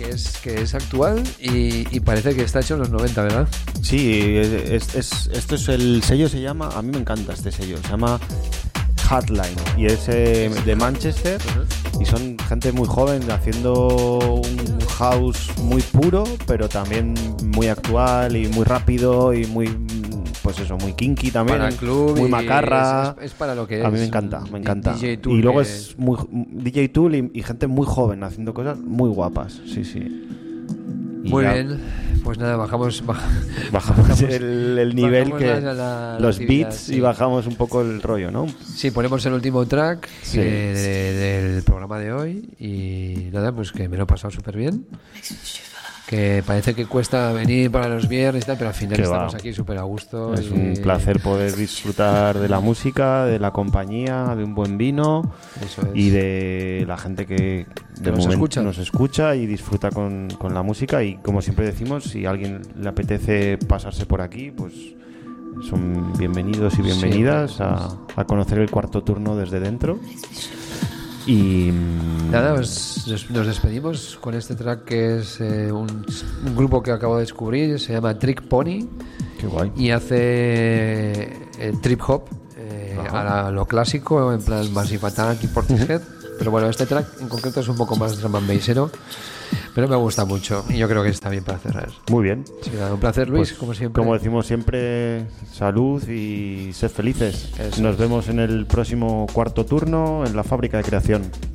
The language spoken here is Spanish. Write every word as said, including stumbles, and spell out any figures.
que es, que es actual y, y parece que está hecho en los noventa, ¿verdad? Sí, es, es, esto es el sello, se llama, a mí me encanta este sello, se llama Hardline y es eh, de Manchester. Uh-huh. Y son gente muy joven haciendo un house muy puro, pero también muy actual y muy rápido y muy, pues eso, muy kinky también, para el club, muy macarra. Es, es, es para lo que es. A mí me encanta, me encanta. D J Tool, y luego que... es muy D J Tool y, y gente muy joven haciendo cosas muy guapas, sí, sí. Y muy ya, bien, pues nada, bajamos baj... bajamos, bajamos el, el nivel, bajamos que la, la, los la beats, sí. Y bajamos un poco el rollo, ¿no? Sí, ponemos el último track, sí, de, de, del programa de hoy y nada, pues que me lo he pasado súper bien. Que parece que cuesta venir para los viernes y tal, pero al final que estamos va. Aquí súper a gusto. Es y... un placer poder disfrutar de la música, de la compañía, de un buen vino. Eso es. Y de la gente que de nos, momento escucha. nos escucha y disfruta con, con la música. Y como siempre decimos, si a alguien le apetece pasarse por aquí, pues son bienvenidos y bienvenidas sí, a, a conocer el cuarto turno desde dentro. Y nada, os, nos despedimos con este track que es eh, un, un grupo que acabo de descubrir, se llama Trick Pony. Qué guay. Y hace eh, trip hop eh, a, la, a lo clásico, en plan Massive Attack y Portishead. Pero bueno, este track en concreto es un poco más drum and bassero, pero me gusta mucho y yo creo que está bien para cerrar. Muy bien. Sí, nada, un placer, Luis, pues, como siempre. Como decimos siempre, salud y sed felices. Eso Nos es. vemos en el próximo cuarto turno en la Fábrica de Creación.